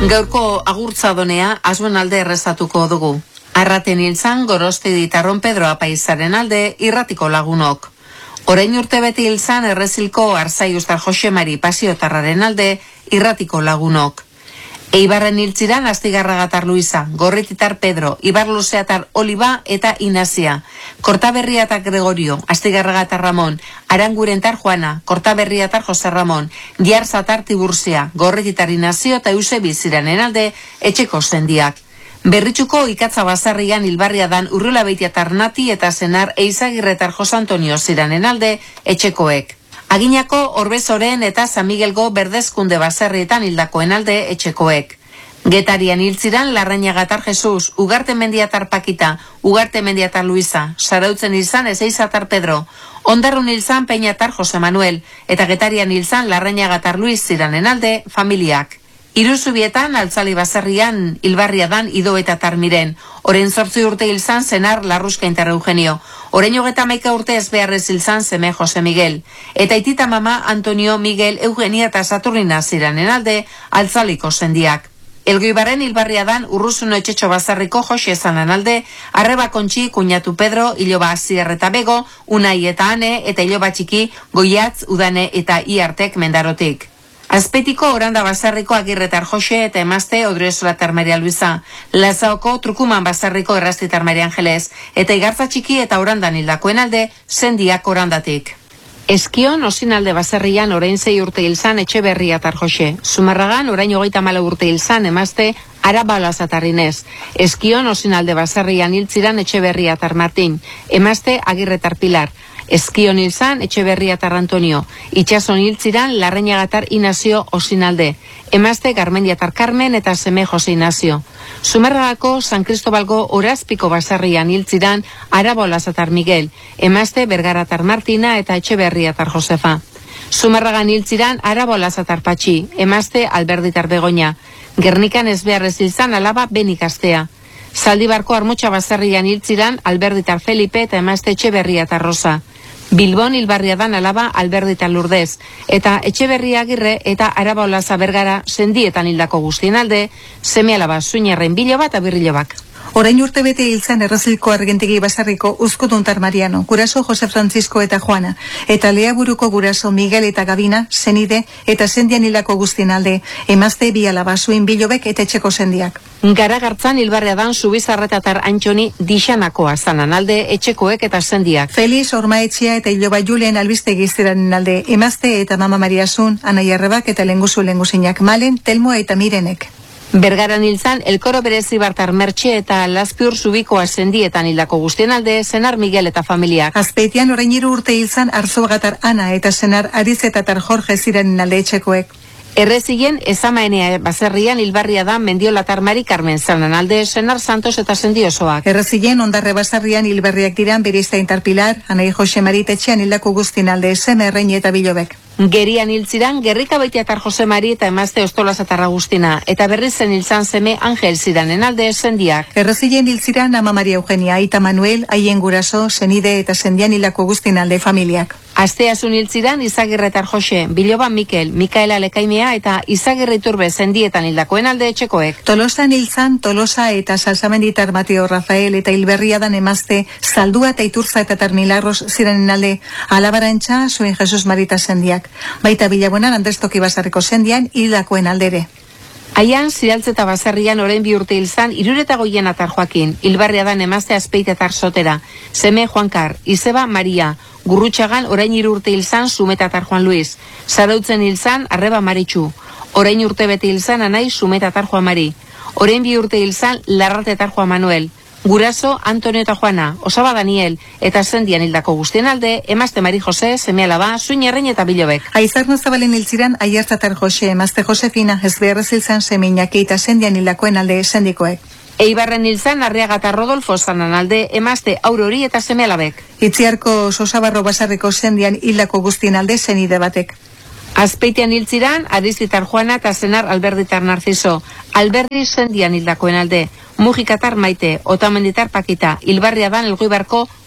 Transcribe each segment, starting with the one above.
Gaurko agurtzadonea Asuen alde errezatuko dugu. Arraten hilzan Gorosti ditarron Pedro apaizaren alde irratiko lagunok. Orain urte beti hilzan errezilko Arzai Ustar Josemari pasiotarraren alde irratiko lagunok. Eibarren hiltziran Astigarragatar Luisa, Gorrititar Pedro, Ibarluzeatar Oliba eta Inazia, Kortaberriatar Gregorio, Astigarragatar Ramon, Arangurentar Juana, Kortaberriatar Jose Ramon, Diarzatar Tiburcia, Gorrititar Inazio eta Eusebi ziranen alde etxeko zendiak. Berritxuko ikatza bazarrian hilbarria dan Urrula Beitiatar Nati eta Senar Eizagirretar Jose Antonio ziranen alde etxekoek. Aginako Orbezoren eta San Miguelgo Berdezkunde baserrietan hildakoen alde etxekoek. Getarian hiltziran Larrañagatar Jesus, Ugarte Mendiatar Pakita, Ugarte Mendiatar Luisa, Sarautzen hilzan Ezeizatar Pedro, Ondarrun hilzan Peñatar Jose Manuel, eta Getarian hilzan Larrañagatar Luis ziranen alde familiak. Iruzubietan Altzali baserrian hilbarria dan Ido eta Tarmiren, oren 8 urte hilzan Senar Larruska Inter Eugenio, oren 31 urte ez beharrez hilzan Seme Jose Miguel, eta itita mama Antonio Miguel Eugenia eta Saturnina ziranen alde Altzaliko zendiak. Elgoibarren hilbarria dan Urruzuno etxetxo bazarriko Jose zanan alde, Arreba Kontxi, Kuñatu Pedro, Iloba Azier eta Bego, Unai eta Ane, eta Iloba Txiki, Goiatz, Udane eta Iartek Mendarotik. Azpetiko Oranda bazarriko Agirretar Jose eta emazte Odriozoratar Maria Luisa, Lazaoko Trukuman bazarriko Errastitar Maria Angeles, eta Igartza Txiki eta Orandan hildakoen alde zendiak Orandatik. Eskion Osinalde bazarrian orain 6 urte hilzan Etxeberriatar Jose, Zumarragan orain 34 urte hilzan emazte Arabalazatar Inez, Eskion Osinalde bazarrian hiltziran Etxeberriatar Martin, emazte Agirretar Pilar, Eskion hilzan Etxeberriatar Antonio, Itxason hiltziran Larrañagatar Inazio Osinalde, emazte Garmendiatar Carmen eta Seme Jose Inazio. Zumarragako San Cristobalgo Orazpiko bazarrian hiltziran Arabolazatar Miguel, emazte Bergaratar Martina eta Etxeberriatar Josefa. Zumarragan hiltziran Arabolazatar Patxi, emazte Alberditar Begoña, Gernikan ez beharrez hilzan alaba Benikastea. Zaldibarko Armotxa bazarrian hiltziran Alberditar Felipe eta emazte Etxeberriatar Rosa. Bilbon hilbarria dan alaba Alberditar Lourdes, eta Etxeberria Agirre eta Arabaolaza Bergara sendietan hildako guztien alde, seme alaba Zuñerren Biloba eta Birrilobak. Orain urte bete hilzan Errezilko Argentegi basarriko Uzkutuntar Mariano, guraso Jose Francisco eta Juana, eta Leaburuko guraso Miguel eta Gabina, zenide eta zendian hildako guztien alde, emazte bi alaba Zuin Bilobek eta etxeko zendiak. Garagartzan hilbarria dan Zubizarretatar Antxoni Dixanakoa zanan alde etxekoek eta zendiak. Feliz Ormaetxea eta Iloba Julen albistegi ziranen alde, emazte eta mama Maria Zun, Anaia Arrebak eta Lenguzinak Malen, Telmo eta Mirenek. Bergaran hilzan Elkoro Berezi Bartar Mertxe eta Lazpiur Zubikoa sendietan hildako guztien alde Senar Miguel eta familiak. Azpeitian orain 3 urte hilzan Arzuagatar Ana eta Senar Arizetatar Jorge ziranen alde etxekoek. Errezien ezamaenea baserrian hilbarria da Mendiolatar Mari Carmen zanan alde Senar Santos eta sendiosoak. Errezien Ondarre basarrian hilberriak diran Beriztaintar Pilar, Anai Jose Maritetxean hildako guztien alde Seme Errein eta Bilobek. Gerian hiltziran Gerrika Beitiatar Jose Mari eta emazte Ostolazatar Agustina, eta berrizen hiltzan Seme Angel ziranen alde zendiak. Errezien hiltziran ama Maria Eugenia, Aita Manuel, haien guraso, zenide eta zendian hildako guztien alde familiak. Asteazun hiltziran Izagirretar Jose, Biloba Mikel, Mikaela Lekaimea eta Izagirre Iturbe zendietan hildakoen alde etxekoek. Tolosan hiltzan Tolosa eta Salsamenditar Mateo Rafael eta hilberria dan emazte Zaldua eta Iturza eta Tarmilarros ziranen alde Alabarantxa Zuen Jesus Marita zendiak. Baita Bilabuenan Andrestoki basarriko zendian hildakoen aldere. Aian, Ziraltzeta bazarrian orain 2 urte hilzan 65 atar Joakin, hilbarria dan emazte Azpeitetar Sotera, Seme Juankar, Izeba Maria, Gurrutxagan orain 3 urte hilzan Zumetatar Juan Luis, Zarautzen hilzan Arreba Maritxu, orain urte bete hilzan Anai Zumetatar Juan Mari, orain 2 urte hilzan Larratetar Juan Manuel, guraso Antonio eta Juana, Osaba Daniel, eta zendian hildako guztien alde, emazte Mari Jose, seme alaba, Zuñerrein eta Bilobek. Aizarno Zabalen hiltziran Aiartzatar Jose, emazte Josefina, ez beharrez hilzan Seme Iñaki eta zendian hildakoen alde sendikoek. Eibarren hilzan Arriagata Rodolfo zanan alde, emazte Aurori eta seme alabek. Itziarko Sosabarro basarriko zendian hildako guztien alde zenide batek. Azpeitian hiltziran Arizitar Juana eta Senar Alberditar Narciso, Alberdi zendian hildakoen alde, Mujikatar Maite, Otamenditar Pakita, hilbarria dan Elgoibarko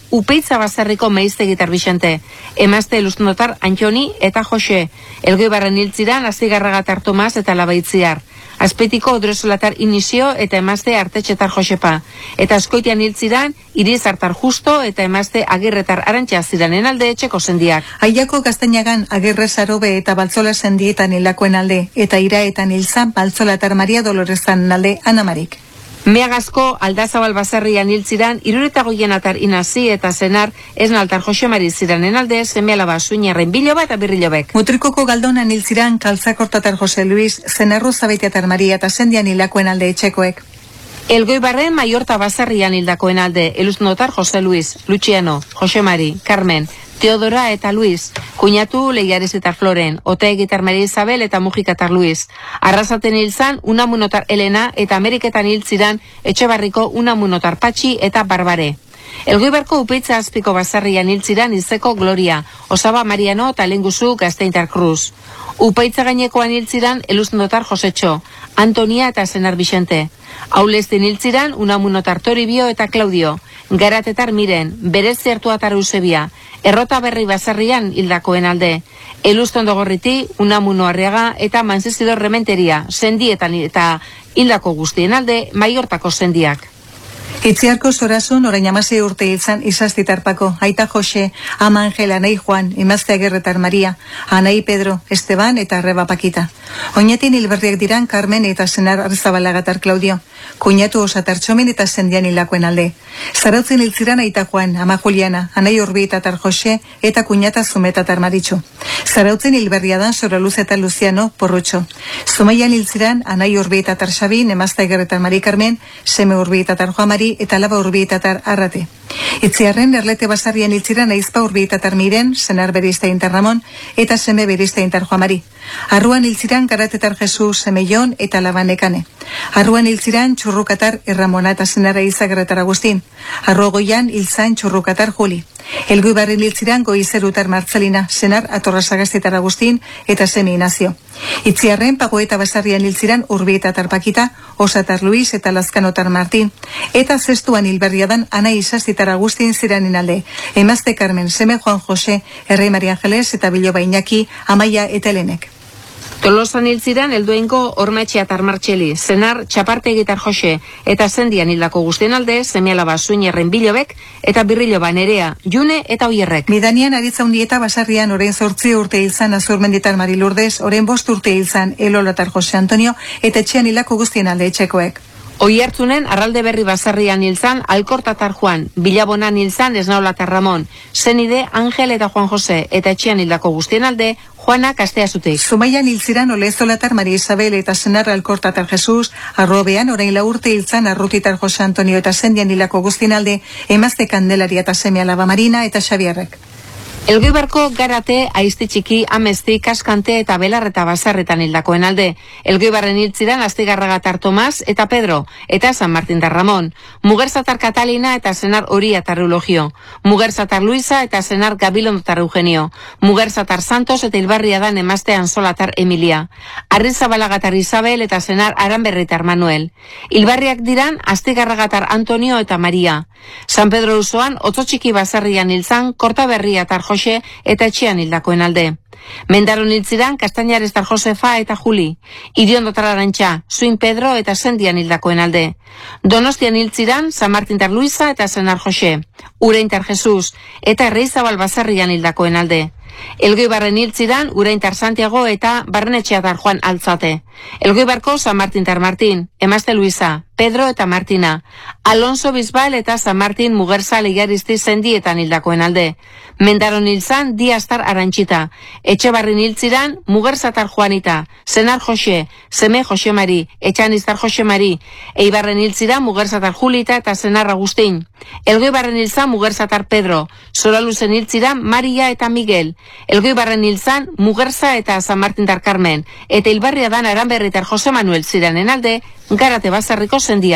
Upeitza Baserriko Meiztegitar Bixente, emazte Eluznotar Antoni eta Jose, Elgoibarren hiltziran Astigarragatar Tomas eta Labaitziar, Azpeitiko Odrezolatar Inizio eta emazte Artetxetar Josepa, eta Azkoitian hiltziran Irizartar Justo eta emazte Agirretar Arantxa ziranen alde etxeko sendiak. Aiako Gaztainagan Agirre Sarobe eta Baltzola sendietan hilakoen alde, eta Iraetan hilzan Baltzolatar Maria Dolorezan alde Anamarik. Meagazko Aldazabal Baserrian hiltziran 75 atar Inazi eta senar Esnaltar Josemari ziranen alde seme-alaba Suñarren Biloba eta Birrilobek. Mutrikoko Galdonan hiltziran Kaltzakortatar Jose Luis, Zenarro Zabeitiatar Maria eta sendian hilakoen alde etxekoek. Elgoibarren Maiorta Baserrian hildakoen alde Eluznotar Jose Luis, Luciano, Josemari, Carmen, Teodora eta Luis, Kuñatu Leiarezitar Floren, Oteegitar Maria Isabel eta Mujikatar Luis. Arrasaten hilzan Unamunotar Elena eta Ameriketan hiltziran Etxebarriko Unamunotar Patxi eta Barbare. Elgoibarko Upeitza Azpiko Baserrian hiltziran Izeko Gloria, Osaba Mariano eta Lenguzu Gazteintar Cruz. Upeitza gainekoan hiltziran Eluznotar Josetxo, Antonia eta Senar Bixente. Aulestin hiltziran Unamunotar Toribio eta Claudio, Garatetar Miren, Berez Zertuatar Eusebia, Errota Berri Baserrian hildakoen alde, Eluztondo Gorriti, Unamuno Arriaga eta Manzizidor Rementeria, sendietan eta hildako guztien alde, Maiortako sendiak. Itziarko Zorasun orain 16 urte izan Izaztitarpako, aita Jose, ama Angel, anai Juan, emazte Agirretar Maria, anai Pedro, Esteban eta Arreba Pakita. Oinetin hilberriak diran Carmen eta senar Arzabalagatar Claudio, kuñatu Osatar Txomin eta sendian hilakoen alde. Zarautzen hiltziran aita Juan, ama Juliana, anai Urbietatar Jose eta kuñata Zumetatar Maritxo. Zarautzen hilberriadan Soraluz eta Luciano Porrutxo. Zumaian hiltziran anai Urbietatar Xabin, emazte Agirretar Mari Carmen, seme Urbietatar Juan Mari eta laba Urbietatar Arrate. Itziarren Erlete Basarrian hiltziran aizpa Urbietatar Miren, senar Beriztaintar Ramon eta seme Beriztaintar Juan Mari. Arruan hiltziran Karatetar Jesus, seme Jon eta laba Nekane. Arruan hiltziran Txurrukatar Erramona eta senara Izagerretar Agustin. Arruagoian hiltzan Txurrukatar Juli. Elgoibarren hiltziran Goizerutar Martzelina, senar Atorrasagastitar Agustin eta seme Inazio. Itziarren Pagoeta Basarrian hiltziran Urbietatar Pakita, Osatar Luis eta Lazkanotar Martin. Eta zestuan hilberriadan Ana Isastitar Agustin ziranen alde, emazte Carmen, seme Juan Jose, Errei Maria Angeles eta Biloba Iñaki, Amaia eta Helenek. Tolosan hiltziran Elduengo Ormaetxeatar Martxeli, senar Txapartegitar Jose eta sendian hildako guztien alde, seme-alaba Suñerren Bilobek eta Birriloba Nerea, June eta Oierrek. Midanian aritza undieta Basarrian orain 8 urte hilzan Azurmenditar Mari Lourdes, orain 5 urte hilzan Elolatar Jose Antonio eta etxean hildako guztien alde etxekoek. Oihartzunen Arralde Berri Basarrian hilzan Alkortatar Juan, Bilabonan hilzan Esnaolatar Ramon, senide Angel eta Juan Jose eta etxean hildako guztien alde Juana Kasteazutik. Zumaian hiltziran Olezolatar Maria Isabel eta senar Alkortatar Jesus, Arrobean orain 4 urte hilzan Arrutitar Jose Antonio eta sendian hildako guztien alde emazte Kandelaria eta seme-alaba Marina eta Xabierrek. Elgoibarko Garate, Aizti Txiki, Amezti, Kaskante eta Belarreta Basarretan hildakoen alde. Elgoibarren hiltziran Astigarragatar Tomas eta Pedro, eta San Martintar Ramon. Mugerzatar Catalina eta senar Oriatar Eulogio. Mugerzatar Luisa eta senar Gabilondotar Eugenio. Mugerzatar Santos eta hilbarriadan emazte Ansolatar Emilia. Arrizabalagar Isabel eta senar Aranberritar Manuel. Hilbarriak diran Astigarragatar Antonio eta Maria. San Pedro Usoan, Otzotxiki Basarrian hiltzan Kortaberriatar Jose eta etxean hildakoen alde. Mendaron hiltziran Kastainarestar Josefa eta Juli. Iriondotar Arantxa, Suin Pedro eta sendian hildakoen alde. Donostian hiltziran San Martintar Luisa eta senar Jose. Ureintar Jesus eta Erreizabal Basarrian hildakoen alde. Elgoibarren hiltziran Ureintar Santiago eta Barrenetxeatar Juan Altzate. Elgoibarko San Martintar Martin, emazte Luisa, Pedro eta Martina. Alonso Bisbal eta San Martin Mugerza Leiarizti sendietan hildakoen alde. Mendaron hiltzan Diaztar Arantxita. Etxebarrin hiltziran Mugerzatar Juanita, senar Jose, seme Jose Mari, etxaniztar Jose Mari. Eibarren hiltziran Mugerzatar Julita eta senar Agustin. Elgoibarren hiltzan Mugerzatar Pedro. Soraluzen hiltziran Maria eta Miguel. Elgoibarren hiltzan Mugerza eta San Martintar Carmen. Eta hilbarriadan Aranberritar Jose Manuel ziranen alde, Garate Basarriko sendiak.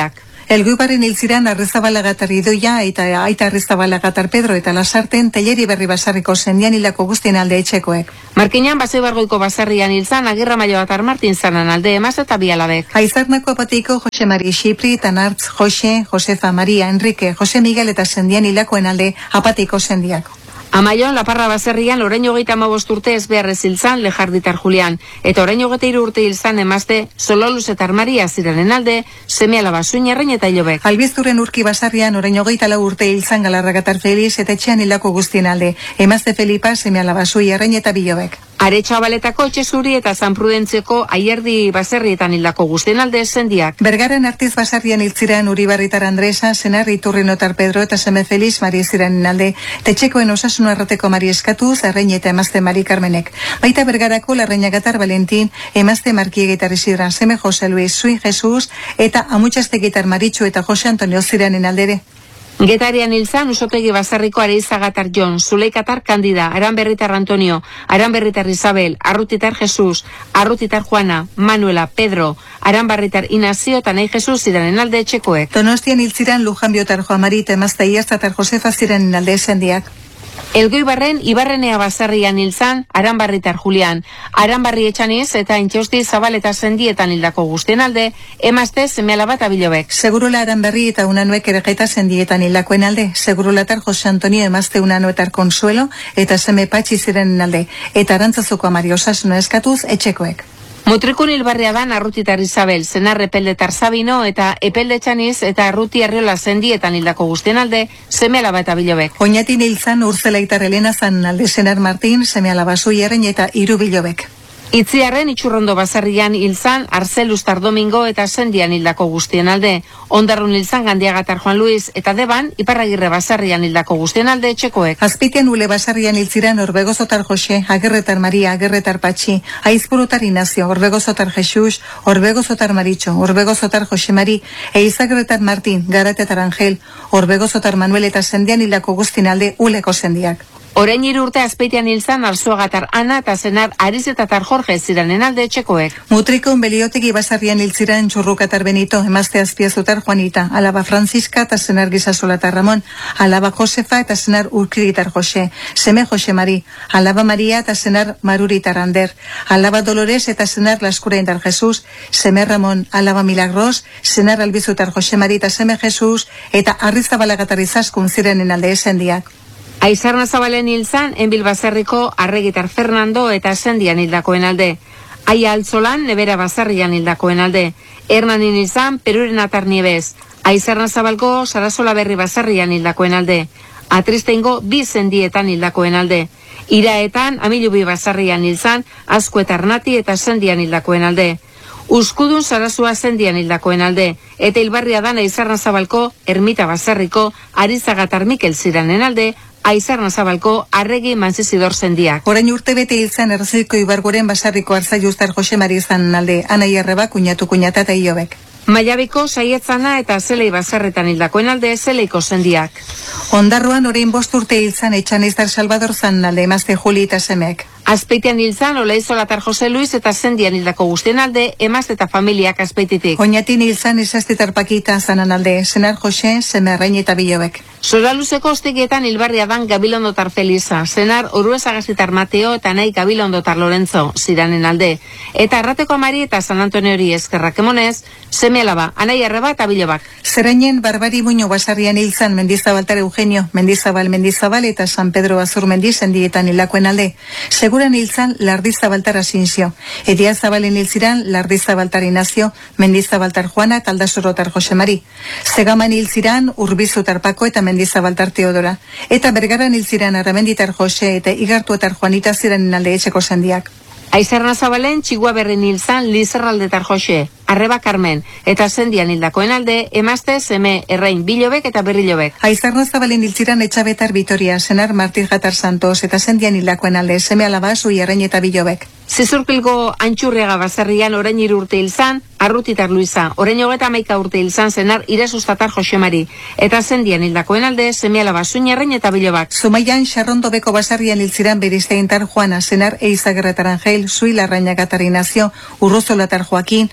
Elgoibarren hil ziren Arrizabalagar Idoia eta aita Arrizabalagar Pedro eta Lasarten Telleri Berri Basarriko sendian hilako guztien alde etxekoek. Markinan Basaibargoiko basarrian hil zan Agirra Maioatar Martin zanan alde emaz eta bi alabek. Aizarnako apatiko Jose Mari Xipri, Tanartz, Josefa Maria, Enrique, Jose Miguel eta sendian hilakoen alde apatiko sendiak. Amaion, Laparra baserrian, orain 35 urte ez beharrez hilzan Lejarditar Julian, eta orain 23 urte hilzan emazte Sololuz eta Armaria ziranen alde, seme alaba Suñerren eta Ilobek. Albizturen urki basarrian, orain 24 urte hilzan Galarragatar Feliz eta etxean hilako guztien alde, emazte Felipa, seme alaba Suñerren eta Bilobek. Aretxabaletako Etxezuri eta San Prudentzeko Aierdi baserrietan hildako guztien alde sendiak. Bergaren Artiz basarrian hiltziran Uribarritar Andresa, Senar Iturrinotar Pedro eta seme Feliz Mari ziranen alde, tetxekoen osasun arrateko Mari Eskatuz, arrein eta emazte Mari Carmenek. Baita Bergarako Larreñagatar Valentin, emazte Markiegitar Isidran, seme Jose Luis, Sui Jesus, eta Amutxastegitar Maritxu eta Jose Antonio ziranen aldere. Getarian hilzan Usotegi Basarriko Areizagatar Jon, Zuleikatar Kandida, Aranberritar Antonio, Aranberritar Isabel, Arrutitar Jesus, Arrutitar Juana, Manuela, Pedro, Aranbarritar Inazio eta Nahi Jesus ziranen alde etxekoek. Donostian hiltziran Lujanbiotar Joamarit, emazte Iaztatar Josefa ziranen alde esendiak. Elgoibarren Ibarrenea basarrian hilzan Aranbarritar Julian, Aranbarri etxaniz eta Intxausti Zabal eta Sendietan hildako guztien alde, emazte seme alaba eta Bilobek. Segurola Aranberri eta Unanuek Erejeta Sendietan hildakoen alde, Segurolatar Jose Antonio emazte Unanuetar Consuelo eta seme Patxi zirenen alde, eta Arantzazuko Amari Osasuna eskatuz etxekoek. Mutrikun hilbarria dan Arrutitar Isabel, Senar Epeldetar Sabino eta Epelde Txaniz eta Arruti Arriola Sendietan hildako guztien alde, seme alaba eta Bilobek. Oñatin hilzan Urzelaitar Elena zan alde, Senar Martin, seme alaba Suierren eta Iru Bilobek. Itziarren Itxurrondo basarrian hilzan Arzelustar Domingo eta Sendian hildako guztien alde. Ondarrun hilzan Gandiagatar Juan Luis eta Deban Iparragirre basarrian hildako guztien alde etxekoek. Azpitian Ule basarrian hiltziran Orbegozotar Jose, Agerretar Maria, Agerretar Patxi, Aizpurutar Inazio, Orbegozotar Jesus, Orbegozotar Maritxo, Orbegozotar Jose Mari, Eizagerretar Martin, Garatetar Angel, Orbegozotar Manuel eta Sendian hildako guztien alde Uleko sendiak. Orain 3 urte Azpeitian hilzan Arzuagatar Ana eta Senar Arizetatar Jorge ziranen alde etxekoek. Mutrikon Beliotegi basarrian hiltziran Txurrukatar Benito, emazte Azpiazutar Juanita, alaba Franziska eta Senar Gizasolatar Ramon, alaba Josefa eta Senar Urkiritar Jose, seme Jose Mari, alaba Maria eta Senar Maruritar Ander, alaba Dolores eta Senar Laskuraintar Jesus, seme Ramon, alaba Milagros, Senar Albizutar Jose Mari eta seme Jesus, eta Arrizabalagar Izaskun zirenen alde esendiak. Aizarna Zabalen hilzan Enbil Basarriko Arregitar Fernando eta Sendian hildakoen alde. Aia Altzolan Nebera Basarrian hildakoen alde. Hernanin hilzan Peruren Atar Nieves. Aizarna Zabalko Sarasola Berri Basarrian hildakoen alde. Atristeingo bi Sendietan hildakoen alde. Iraetan Amilubi Basarrian hilzan Azkuetar Nati eta Sendian hildakoen alde. Uskudun Sarasua Sendian hildakoen alde, eta hilbarria dan Aizarna Zabalko Ermita Basarriko Arizagatar Mikel ziranen alde, Aizarna Zabalko Arregi Manzizidor sendiak. Orain urte bete hilzan Erreziko Ibargoren Basarriko Arzaiustar Jose Mari izan alde, Anai Arreba, kuñatu kuñata eta Iobek. Maiabiko Saietzana eta Zelei Basarretan hildakoen alde Zeleiko sendiak. Ondarroan orain 5 urte hilzan Etxaniztar Salvador zan alde, emazte Juli eta semek. Azpeitian hilzan Olaizolatar Jose Luis eta Sendian hildako guztien alde, emazte eta familiak Azpeititik. Oñatin hilzan Izaztitar Pakita zanan alde, Senar Jose, seme Arrain eta Bilobek. Zoraluzeko ostigietan hilbarria dan Gabilondotar Felisa, Senar Uruezagazitar Mateo eta nahi Gabilondotar Lorenzo ziranen alde. Eta Arrateko Amari eta San Antoniori eskerrak emonez, seme alaba, Anai Arreba eta Bilobak. Zerainen Barbari Muño basarrian hilzan Mendizabaltar Eugenio, Mendizabal eta San Pedro Azur Mendizendietan hilakoen alde. Seguran hilzan Lardizabaltar Asinzio, Ediazabalen hilziran Lardizabaltar Inazio, Mendizabaltar Juana eta Aldasorotar Jose Mari. Zegaman hilziran Urbizutar Pako eta Mendizabaltar Teodora. Eta Bergaran hilziran Aramenditar Jose eta Igartuetar Juanita ziranen alde etxeko sendiak. Aizarna Zabalen Txigua Berrin hilzan Lizerraldetar Jose, Arreba Carmen, eta Sendian hildakoen alde, emazte seme Errain Bilobek eta Berrilobek. Aizarna Zabalen hiltziran Etxabetar Vitoria, Senar Martir Jatar Santos, eta Sendian hildakoen alde, seme alaba Suierren eta Bilobek. Zizurkilgo Antxurriaga basarrian orain 3 urte hilzan, Arrutitar Luisa, orain 31 urte hilzan Senar Irasustatar Jose Mari, eta Sendian hildakoen alde, seme alaba Suñerren eta Bilobak. Zumaian Xarrondo Beko basarrian hiltziran Berizteintar Juana, Senar Eizagerretar Angel, Suil Arrainagatar Inazio, Urrozolatar Joaquin, eta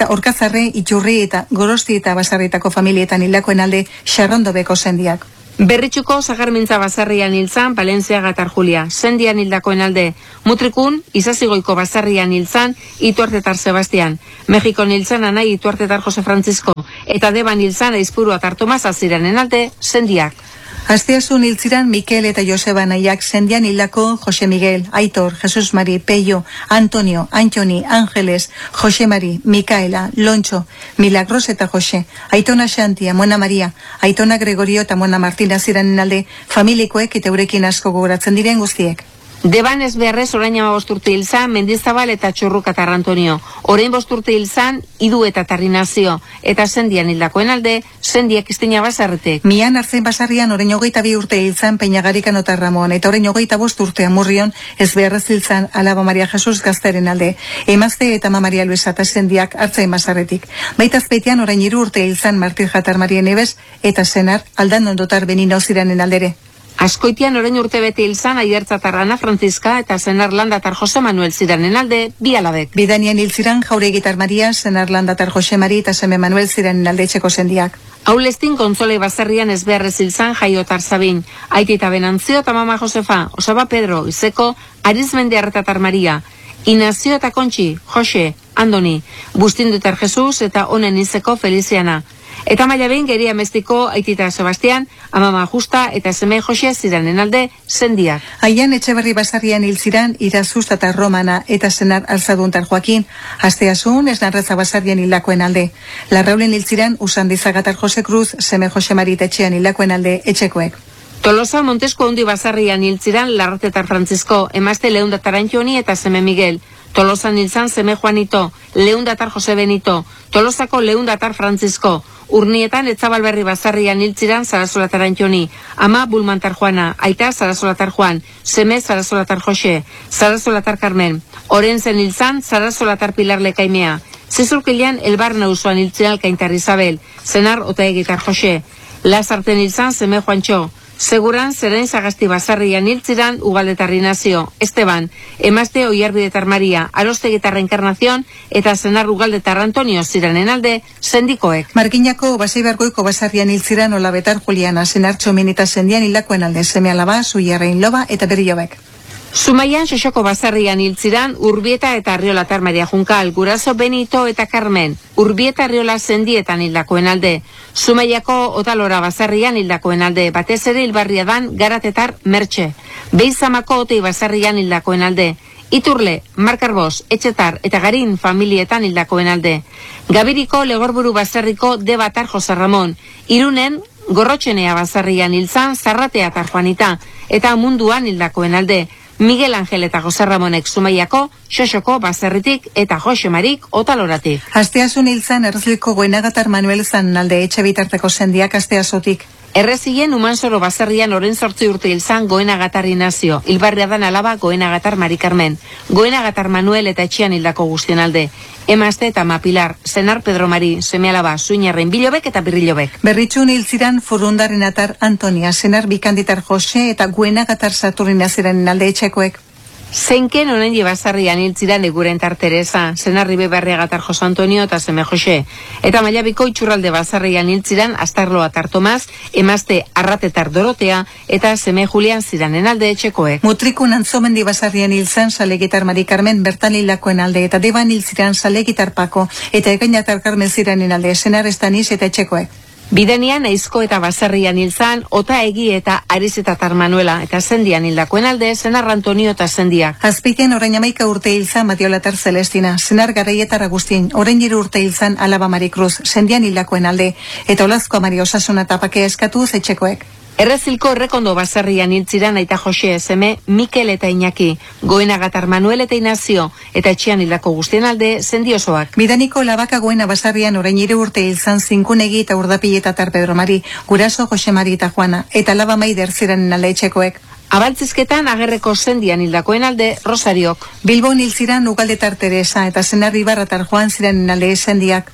eta Orkazarre, Iturri eta Gorosti eta Basarritako familietan hildakoen alde Xarrondobeko sendiak. Berritxuko Sagarmintza Basarrian hiltzan Palentziaga eta Julia, sendian hildakoen alde. Mutrikun, Izazigoiko Basarrian hiltzan Ituartetar Sebastian. Mexikon hiltzan Anai Ituartetar Jose Francisco. Eta Deban hiltzan Aizpurua Tartomas aziranen alde, sendiak. Asteazun hiltziran Mikel eta Joseba Anaiak sendian hildako Jose Miguel, Aitor, Jesus Mari, Peio, Antonio, Antoni, Ángeles, Jose Mari, Mikaela, Loncho, Milagros eta Jose, Aitona Xantia, Mona Maria, Aitona Gregorio eta Mona Martina ziranen alde, familikoek eta eurekin asko gogoratzen diren guztiek. Deban ez beharrez orain 15 urte hilzan Mendizabal eta Txurrukatar Antonio. Orain 5 urte hilzan Idu eta Tarrinazio. Eta sendian hildakoen alde, sendiak Iztina Basarretek. Mian Artzain Basarrian orain 22 urte hilzan Peñagarikan eta Ramon. Eta orain 25 urte Amurrion ez beharrez hilzan Alaba Maria Jesus Gazteren alde. Emazte eta Ma Maria Luisa eta sendiak Artzain Basarretik. Baita azpeitian orain 3 urte hilzan Martir Jatar Maria Neves eta senar Aldan Ondotar Benino ziranen aldere. Askoitian orain urte bete hilzan Aiertzatar Ana Franziska eta senar Landatar Jose Manuel ziranen alde, bi alabek. Bidanian hiltziran Jauregitar Maria, senar Landatar Jose Mari eta seme Manuel ziranen alde etxeko sendiak. Aulestin Kontzole Basarrian ez beharrez hilzan Jaiotar Sabin, Aitita Benantzio eta Mama Josefa, Osaba Pedro, Izeko, Arizmende Arretatar Maria, Inazio eta Kontxi, Jose, Andoni, Bustindutar Jesus eta Onen Izeko Feliziana. Eta maila behin Geria Mestiko Aitita Sebastian, Amama Justa eta seme Jose ziranen alde sendiak. Aian Etxeberri Basarrian hiltziran Irazuz eta Romana eta senar Alzaduntar Joaquin, Asteazun Esnarreza Basarrian hildakoen alde. Larraulen hiltziran Usandizagatar Jose Cruz, seme Jose Marit etxean hildakoen alde etxekoek. Tolosa Montesko Handi Basarrian hiltziran Larratetar Francisco, emazte Leundatar Antoni eta seme Miguel. Tolosan hiltzan seme Juanito, Leundatar Jose Benito, Tolosako Leundatar Francisco. Urnietan Etzabalberri Basarrian hiltziran Sarasolatar Antoni, ama Bulmantar Juana, aita Sarasolatar Juan, seme Sarasolatar Jose, Sarasolatar Carmen. Orenzen hiltzan Sarasolatar Pilar Lekaimea. Zizurkilean Elbarna usuan hiltziran Alkaintar Isabel, senar Otaegitar Jose. Lazarten hiltzan seme Juantxo. Seguran Zeren Sagasti Basarrian hiltziran Ugaldetar Inazio, Esteban, emazte Oiarbidetar Maria, Arostegitar Encarnación eta senar Ugaldetar Antonio ziranen alde sendikoek. Markinako Baseibargoiko Basarrian hiltziran Olabetar Juliana, senar Txomin eta sendian hildakoen alde seme Alaba, Zuiarrein Loba eta Berriobek. Zumaian Xosoko Basarrian hiltziran Urbieta eta Arriolatar Maria Junkal, Guraso Benito eta Carmen, Urbieta Arriola sendietan hildakoen alde. Zumaiako Otalora Basarrian hildakoen alde, batez ere Hilbarriadan Garatetar Mertxe. Beizamako Otei Basarrian hildakoen alde. Iturle, Markarbos, Etxetar eta Garin familietan hildakoen alde. Gabiriko Legorburu Basarriko Debatar Jose Ramon. Irunen Gorrotxenea Basarrian hiltzan Zarratea tar Juanita eta Munduan hildakoen alde. Miguel Ángel eta Jose Ramonek Zumaiako, Xosoko Baserritik eta Jose Marik Otaloratik. Asteazun hiltzan Erzliko Goenagatar Manuel zan alde etxe bitarteko sendiak asteazotik. Errezien Umansoro Basarrian oren 8 urte hilzan Goenagatar Inazio, Hilbarriadan Alaba Goenagatar Mari Carmen, Goenagatar Manuel eta etxean hildako guztien alde. Emazte eta Mapilar, senar Pedro Mari, seme Alaba, Zuinarren Bilobek eta Birrilobek. Berritxun hiltziran Forundaren atar Antonia, senar Bikanditar Jose eta Goenagatar Saturnina ziranen alde etxekoek. Zeinken onen Basarrian hiltziran Egurentar Teresa, senar Ribe Barriagatar Jose Antonio eta seme Jose. Eta Mailabiko Itxurralde Basarrian hiltziran Astarloa tar Tomas, emazte Arratetar Dorotea eta seme Julian ziranen alde etxekoek. Mutrikun Antzomendi Basarrian hiltzan Salegitar Mari Carmen bertan hildakoen alde eta Deban hiltziran Salegitar Pako eta Egainatar Carmen ziranen alde senar Estaniz eta etxekoek. Bidenian Aizko eta Basarrian hiltzan Ota Egi eta Arizetatar Manuela eta sendian hildakoen alde senar Antonio eta sendiak. Azpeitian orain 11 urte hiltzan Matiolatar Celestina, senar Garraietar Agustin, orain 3 urte hiltzan Alaba Marikruz, sendian hildakoen alde eta Olazko Mari Osasuna tapakea eskatuz etxekoek. Errezilko Errekondo Basarrian hiltziran aita Jose seme Mikel eta Iñaki, Goenagatar Manuel eta Inazio eta etxean hildako guztien alde sendiosoak. Bidaniko Labaka Goena Basarrian orain 3 urte hiltzan Zinkunegi eta Urdapiletatar Pedro Mari, Guraso Jose Mari eta Juana eta Laba Maider ziranen alde etxekoek. Abaltzizketan Agerreko sendian hildakoen alde Rosariok. Bilbon hiltziran Ugaldetar Teresa eta senar Ibarratar Juan ziranen alde sendiak.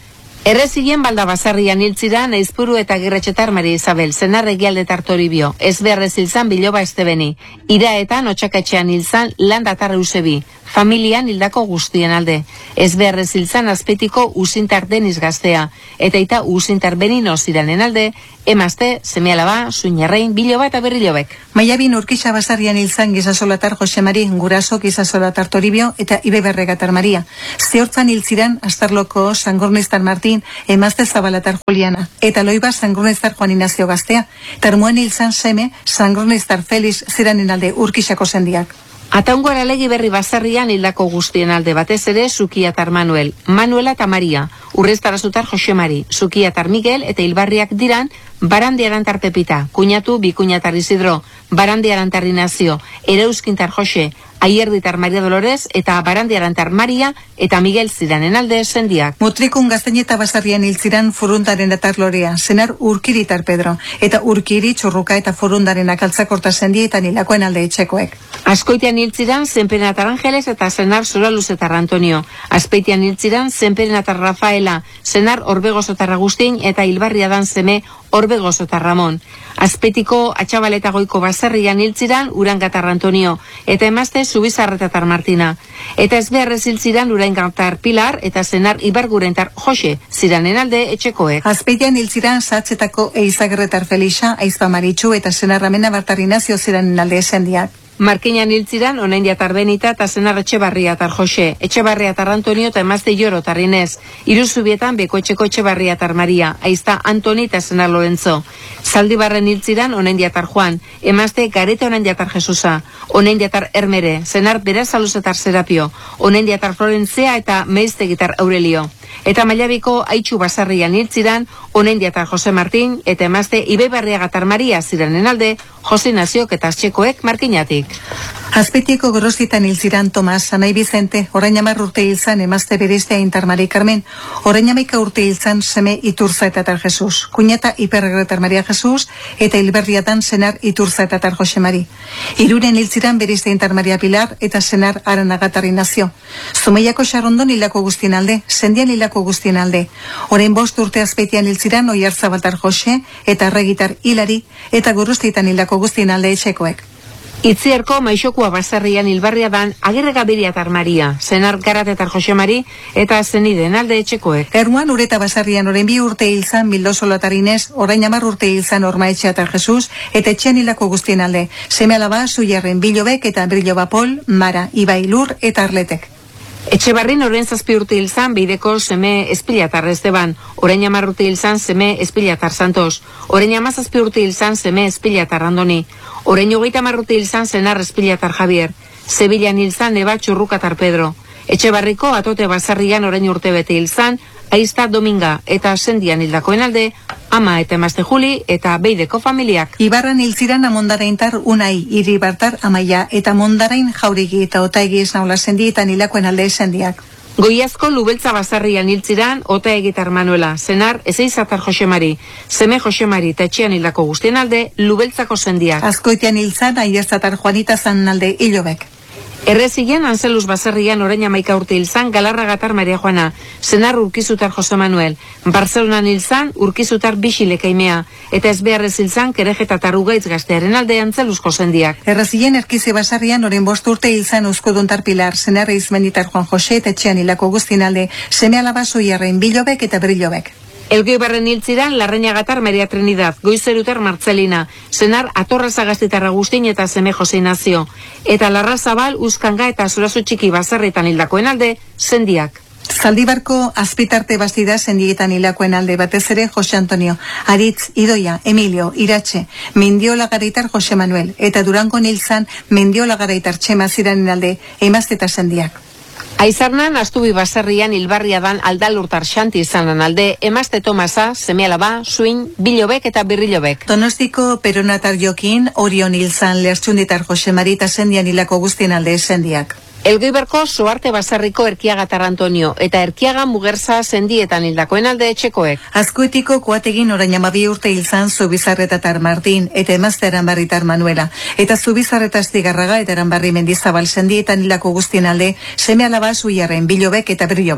Errezien balda basarrian hiltziran Eizpuru eta Girretxetar Maria Isabel, senar egialde Tartoribio, ez beharrez hilzan Biloba Estebeni, iraetan otxaketxean hilzan Landatar Eusebi, familian hildako guztien alde, ez beharrez hilzan Azpeitiko Usintar Deniz Gaztea, eta ita Usintar Benino ziranen alde, emazte, semialaba, Suñerrein, Biloba eta Berrilobek. Maiabin Urkixa basarrian hilzan Gizasolatar Josemari, Guraso Gizasolatar Toribio eta Ibeberregatar Maria. Zehortzan hiltziran Astarloko Sangorniztar Martin, emazte Zabalatar Juliana, eta Loiba Sangorniztar Juan Inazio Gaztea, termuen hilzan seme Sangorniztar Felix ziranen alde Urkixako sendiak. Ataungo aralegi berri basarrian hildako guztien alde batez ere Zukiatar Manuel, Manuela eta Maria, Urreztarazutar Josemari, Zukiatar Miguel eta Hilbarriak diran Barandi Arantar Pepita, Kuñatu Bikuñatar Isidro, Barandi Arantar Inazio, Ereuskintar Jose, Aierditar Maria Dolores eta Barandi Arantar Maria eta Miguel ziranen alde sendiak. Mutrikun Gaztaineta basarrian hiltziran Forundaren atar Lorea, senar Urkiritar Pedro, eta Urkiri Txurruka eta Forundaren akaltzakorta sendietan hilakoen alde etxekoek. Askoitean hiltziran Zenperenatar Angeles eta senar Zuraluzetar Antonio. Azpeitian hiltziran Zenperenatar Rafaela, senar Orbegozotar Agustin eta Hilbarriadan seme Orbegozotar Ramon. Azpeitiko Atxabaleta Goiko basarrian hiltziran Urangatar Antonio eta emazte Zubizarretatar Martina. Eta ez beharrez hiltziran Urangatar Pilar eta senar Ibargurentar Jose ziranen alde etxekoek. Azpeitian hiltziran Zatzetako Eizagerretar Felixa, Aizpa Maritxu eta senar Ramena Bartarinazio ziranen alde esendiak. Markinan hiltziran Onendiatar Benita eta senar Etxebarriatar Jose, Etxebarriatar Antonio eta emazte Jorotar Inez, Iruzubietan Bekoetxeko Etxebarriatar Maria, Aizta Antoni eta senar Lorenzo. Zaldibarren hiltziran Onendiatar Juan, emazte Gareta Onendiatar Jesusa, Onendiatar Hermere, senar Berazaluzetar Serapio, Onendiatar Florentzia eta Meiztegitar Aurelio. Eta Mailabiko Aitxu basarrian hiltziran Onendiatar Jose Martin eta emazte Ibebarriagatar Maria ziranen alde Jose Naziok eta Aztxekoek Markinatik. Azpeitiko Gorostitan hiltziran Tomas, Anai Bizente, orain 10 urte hilzan emazte Beriztea Intar Mari Carmen, orain 11 urte hilzan seme Iturza eta Tar Jesus, kuñata Iperretar Maria Jesus eta Hilberriatan senar Iturza eta Tar Jose Mari. Iruren hiltziran Beriztea Intar Maria Pilar eta senar Aranagatar Inazio. Zumeiako Xarrondon hilako guztien alde, sendian hilako guztien alde. Orain 5 urte Azpeitian hiltziran Oiartzabaltar Jose eta Arregitar Hilari eta Gorostitan hilako guztien alde etxekoek. Itzierko Maixokua basarrian Hilbarriadan Agirregabiriatar Maria, senar Garatetar Jose Mari eta zeniden alde etxekoek. Ermuan Ureta basarrian orain 2 urte hilzan Bildosolatar Inez, orain 10 urte hilzan Ormaetxeatar Jesus eta etxean hilako guztien alde. Seme alaba Zuiarren Bilobek eta Briloba Pol, Mara, Ibai Lur eta Arletek. Etxebarrin orain 7 urte hilzan Beideko seme Espilatar Esteban, orain 10 urte hilzan seme Espilatar Santos, orain 17 urte hilzan seme Espilatar Andoni, orain 30 urte hilzan senar Espilatar Javier, Sevillan hilzan Eba Txurrukatar Pedro. Etxebarriko Atote basarrian orain urte bete hilzan Aizta Dominga eta sendian hildakoen alde ama eta emazte Juli eta Beideko familiak. Ibarran hiltziran Amondaraintar Unai, Iribartar Amaia eta Mondarain Jaurigi eta Otaegi esnaula sendietan hilakoen alde sendiak. Goiazko Lubeltza basarrian hiltziran Otaegitar Manuela, senar Ezeizatar Jose Mari, seme Jose Mari eta etxean hildako guztien alde Lubeltzako sendiak. Azkoitean hiltzan Aiertzatar Juanita zan alde Ilobek. Errezian Anzeluz basarrian orain 11 urte hilzan Galarragatar Maria Juana, senar Urkizutar Jose Manuel, Barcelonan hilzan Urkizutar Bixilekaimea, eta ez beharrez hilzan Kerejetatar Ugaitz Gaztearen alde Antzeluzko sendiak. Errezien Erkize basarrian orain 5 urte hilzan Euskuduntar Pilar, senar Izmenditar Juan Jose eta etxean hilako guztien alde seme alaba Zuiarren Bilobek eta Brilobek. Elgoibarren hiltziran Larrañagatar Maria Trinidad, Goizerutar Martzelina, senar Atorrazagastitar Agustin eta seme Jose Inazio, eta Larrazabal, Uzkanga eta Zurazu Txiki basarretan hildakoen alde sendiak. Zaldibarko Azpitarte Bastida sendietan hilakoen alde batez ere Jose Antonio, Aritz, Idoia, Emilio, Iratxe, Mendiola Garaitar Jose Manuel, eta Durango hilzan Mendiola Garaitar Txema ziranen alde emazteta sendiak. Aizarnan Astubi basarrian Hilbarriadan Aldalurtar Xanti izanan alde emazte Tomasa, seme alaba, Suin, Bilobek eta Birrilobek. Donostiko Peronatar Jokin, Orion hilzan Lertxunditar Jose Marita sendian hilako guztien alde sendiak. Elgoiberko Soarte basarriko Erkiagatar Antonio eta Erkiaga Mugerza sendietan hildakoen alde etxekoek. Azkoetiko Koategin orain 12 urte hilzan Zubizarretatar Martin eta emazte Aranbarritar Manuela. Eta Zubizarreta Astigarraga eta Aranbarri Mendizabal sendietan hilako guztien alde seme alaba Zuiarren Bilobek eta Brilobak.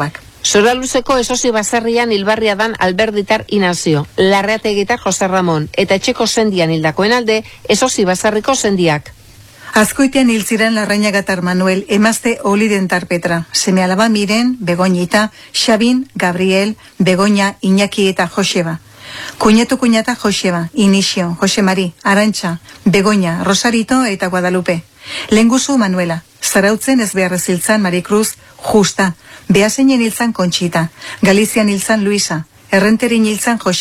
Zoraluzeko esosi baserrian hilbarria dan Alberditar Inazio, Larreategitar Jose Ramon, eta etxeko sendian hildakoen alde esosi baserriko sendiak. Azkoitean hil ziren Larrañagatar Manuel, emazte Olidentar Petra, seme alaba Miren, Begoñita, Xabin, Gabriel, Begoña, Iñaki eta Joseba. Kuñata Joseba, Inixio, Jose Mari, Arantxa, Begoña, Rosarito eta Guadalupe. Lenguzu Manuela, Zarautzen ez beharrez hiltzan Maricruz, Justa, Beaseinen hiltzan Conchita, Galizian hiltzan Luisa, Errenterin hiltzan Jose